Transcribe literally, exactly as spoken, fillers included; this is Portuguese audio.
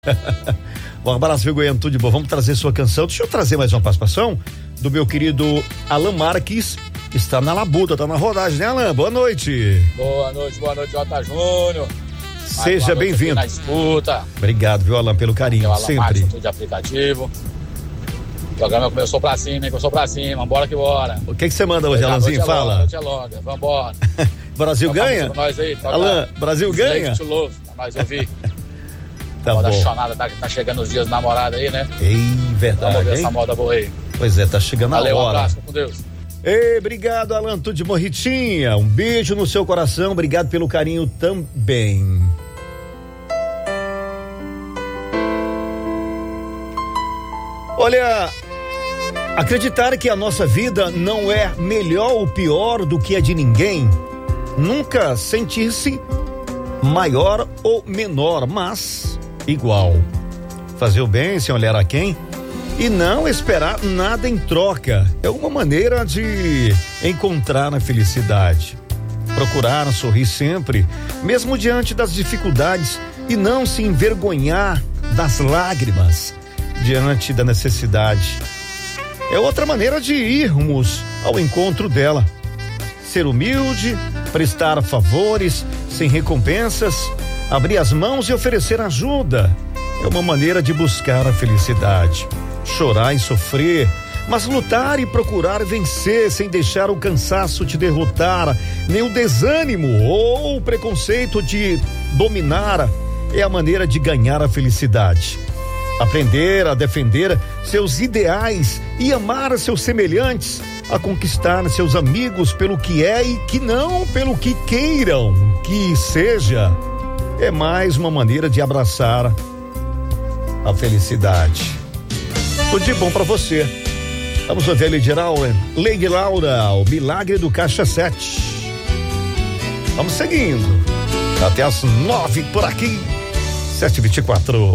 Um abraço, viu, Goiano, tudo de bom. Vamos trazer sua canção. Deixa eu trazer mais uma participação do meu querido Alan Marques, que está na labuta, está na rodagem, né, Alan? Boa noite. Boa noite, boa noite, Jota Júnior. Seja bem-vindo. Na escuta. Obrigado, viu, Alan, pelo carinho, Alan sempre. Marques, tudo de aplicativo. O programa começou pra cima, hein? Começou pra cima, bora que bora. O que que você manda hoje, Alanzinho? Fala. Noite é longa, vambora. Brasil toca ganha? Nós aí, Alan, Brasil ganha? To love, pra nós ouvir. Tá moda bom. chonada, tá, tá chegando os dias namorada aí, né? Ei, verdade, Vamos ver hein? essa moda boa aí. Pois é, tá chegando Valeu, a hora. um abraço, com Deus. Ei, obrigado, Alan, tudo de morritinha. Um beijo no seu coração, obrigado pelo carinho também. Olha, acreditar que a nossa vida não é melhor ou pior do que a de ninguém, nunca sentir-se maior ou menor, mas igual. Fazer o bem sem olhar a quem e não esperar nada em troca é uma maneira de encontrar a felicidade. Procurar sorrir sempre, mesmo diante das dificuldades, e não se envergonhar das lágrimas diante da necessidade. É outra maneira de irmos ao encontro dela. Ser humilde, prestar favores sem recompensas, abrir as mãos e oferecer ajuda. É uma maneira de buscar a felicidade. Chorar e sofrer, mas lutar e procurar vencer sem deixar o cansaço te derrotar, nem o desânimo ou o preconceito te dominar. É a maneira de ganhar a felicidade. Aprender a defender seus ideais e amar seus semelhantes, a conquistar seus amigos pelo que é e que não pelo que queiram que seja, é mais uma maneira de abraçar a felicidade. Tudo de bom pra você. Vamos ouvir a Lady Laura, Lady Laura, o milagre do Caixa sete. Vamos seguindo. Até as nove por aqui. sete e vinte e quatro.